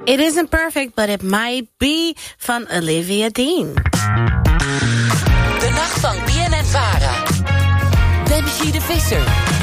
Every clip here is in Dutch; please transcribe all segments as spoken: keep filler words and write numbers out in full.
It isn't perfect, but it might be van Olivia Dean. De nacht van B N N Vara. Benji de Visser.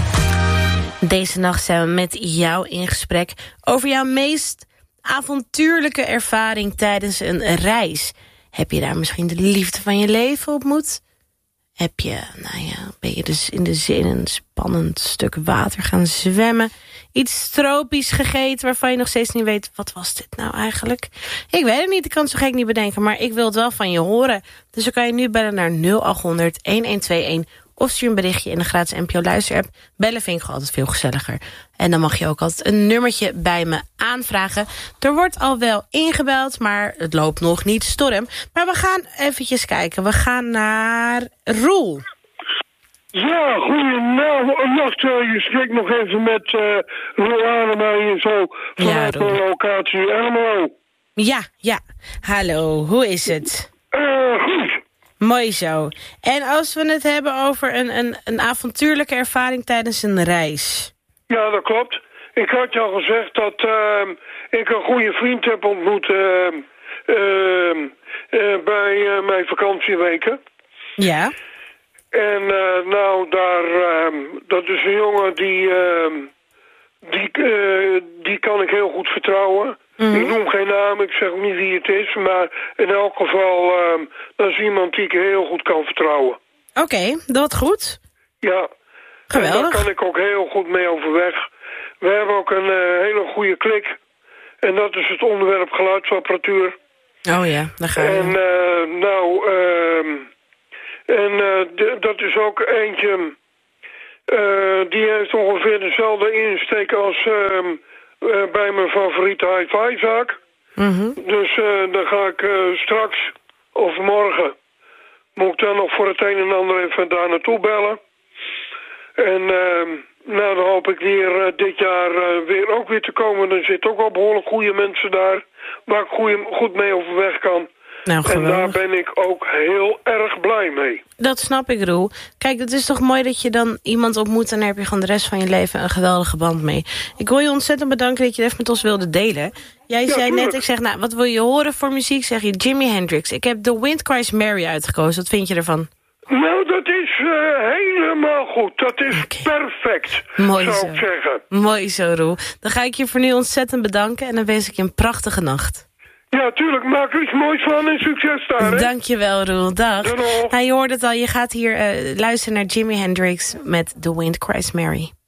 Deze nacht zijn we met jou in gesprek over jouw meest avontuurlijke ervaring tijdens een reis. Heb je daar misschien de liefde van je leven ontmoet? Heb je, nou ja, ben je dus in de zee in een spannend stuk water gaan zwemmen? Iets tropisch gegeten waarvan je nog steeds niet weet, wat was dit nou eigenlijk? Ik weet het niet, ik kan het zo gek niet bedenken, maar ik wil het wel van je horen. Dus dan kan je nu bellen naar nul acht honderd, een een twee een of stuur een berichtje in de gratis N P O luisterapp. Bellen vind ik gewoon altijd veel gezelliger. En dan mag je ook altijd een nummertje bij me aanvragen. Er wordt al wel ingebeld, maar het loopt nog niet storm. Maar we gaan eventjes kijken. We gaan naar Roel. Ja, goeienacht. Uh, je spreekt nog even met uh, Roel Adema hier zo vanuit ja, de locatie Ermelo. Ja, ja. Hallo, hoe is het? Uh, goed. Mooi zo. En als we het hebben over een, een, een avontuurlijke ervaring tijdens een reis. Ja, dat klopt. Ik had je al gezegd dat uh, ik een goede vriend heb ontmoet uh, uh, uh, bij uh, mijn vakantieweken. Ja. En uh, nou, daar, uh, dat is een jongen die, uh, die, uh, die kan ik heel goed vertrouwen. Mm-hmm. Ik noem geen naam, ik zeg ook niet wie het is, maar in elk geval, uh, dat is iemand die ik heel goed kan vertrouwen. Oké, okay, dat goed. Ja. Geweldig. En daar kan ik ook heel goed mee overweg. We hebben ook een uh, hele goede klik. En dat is het onderwerp geluidsapparatuur. Oh ja, daar ga je. En uh, nou, uh, en uh, d- dat is ook eentje, uh, die heeft ongeveer dezelfde insteek als uh, uh, bij mijn favoriete hi-fi zaak. Mm-hmm. Dus uh, dan ga ik uh, straks of morgen, moet ik dan nog voor het een en ander even daar naartoe bellen. En uh, nou, dan hoop ik weer uh, dit jaar uh, weer ook weer te komen. Er zitten ook wel behoorlijk goede mensen daar, waar ik goeie, goed mee overweg kan. Nou, en daar ben ik ook heel erg blij mee. Dat snap ik, Roel. Kijk, het is toch mooi dat je dan iemand ontmoet en daar heb je gewoon de rest van je leven een geweldige band mee. Ik wil je ontzettend bedanken dat je het even met ons wilde delen. Jij ja, zei tuurlijk. net, ik zeg, nou, wat wil je horen voor muziek? Zeg je Jimi Hendrix. Ik heb The Wind Cries Mary uitgekozen. Wat vind je ervan? Nou, dat is uh, helemaal goed. Dat is okay. Perfect, mooi zou zo. ik zeggen. Mooi zo, Roel. Dan ga ik je voor nu ontzettend bedanken en dan wens ik je een prachtige nacht. Ja, tuurlijk. Maak er iets moois van en succes daar, hè? Dankjewel, Roel. Dag. Doei. Nou, je hoort het al. Je gaat hier uh, luisteren naar Jimi Hendrix met The Wind Cries Mary.